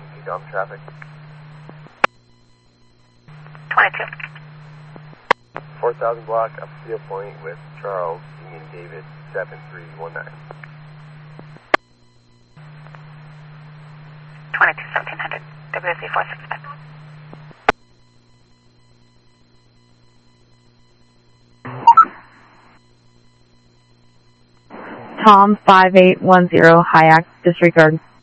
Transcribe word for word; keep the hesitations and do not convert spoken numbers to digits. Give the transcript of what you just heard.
Dump traffic. twenty-two. four thousand block up Steel Point with Charles, Union David, seven three one nine. twenty-two, seventeen hundred. W Z four six five. Tom five eight one zero, Hyatt, disregard.